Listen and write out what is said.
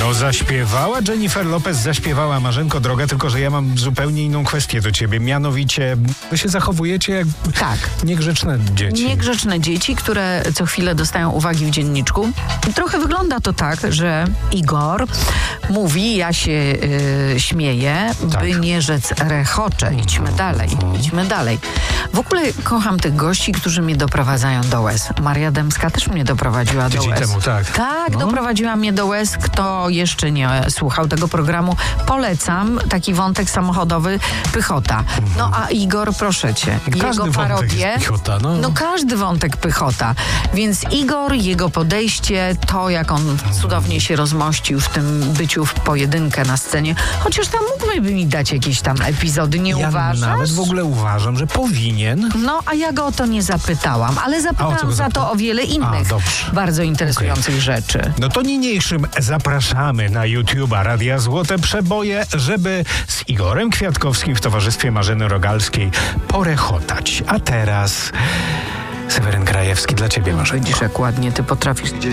No zaśpiewała Jennifer Lopez, zaśpiewała Marzenko droga, tylko że ja mam zupełnie inną kwestię do ciebie. Mianowicie, wy się zachowujecie jak niegrzeczne dzieci. Niegrzeczne dzieci, które co chwilę dostają uwagi w dzienniczku. Trochę wygląda to tak, że Igor mówi, ja się śmieję, by nie rzec rechocze. Idźmy dalej. W ogóle kocham tych gości, którzy mnie doprowadzają do łez. Maria Dębska też mnie doprowadziła do łez. Temu, tak. Doprowadziła mnie do łez. Kto jeszcze nie słuchał tego programu, polecam. Taki wątek samochodowy, pychota. No a Igor, proszę cię, Każdy jego parodię. Pychota, no każdy wątek pychota. Więc Igor, jego podejście, to jak on cudownie się rozmościł w tym byciu w pojedynkę na scenie. Chociaż tam mógłby mi dać jakieś tam epizody, nie uważasz? Ja nawet w ogóle uważam, że powinien. No, a ja go o to nie zapytałam, ale zapytałam za to o wiele innych bardzo interesujących rzeczy. No to niniejszym zapraszamy na YouTube'a Radia Złote Przeboje, żeby z Igorem Kwiatkowskim w towarzystwie Marzeny Rogalskiej porechotać. A teraz Seweryn Krajewski dla ciebie, Marzenko. Widzisz, jak ładnie ty potrafisz.